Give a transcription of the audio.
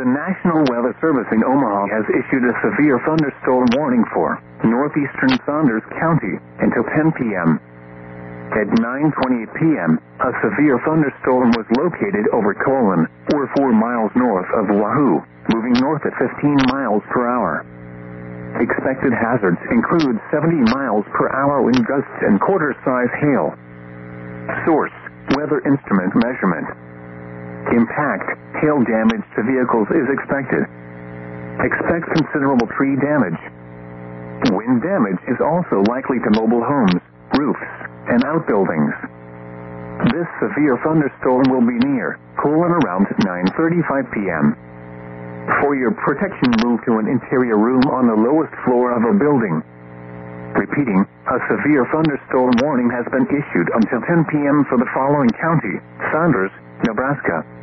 The National Weather Service in Omaha has issued a severe thunderstorm warning for northeastern Saunders County until 10 p.m. At 9:28 p.m., a severe thunderstorm was located over Colon, or 4 miles north of Wahoo, moving north at 15 miles per hour. Expected hazards include 70 miles per hour wind gusts and quarter-size hail. Source: Weather Instrument Measurement. Impact: hail damage to vehicles is expected. Expect considerable tree damage. Wind damage is also likely to mobile homes, roofs, and outbuildings. This severe thunderstorm will be near Colon around 9:35 p.m. For your protection, move to an interior room on the lowest floor of a building. Repeating, a severe thunderstorm warning has been issued until 10 p.m. for the following county: Saunders, Nebraska,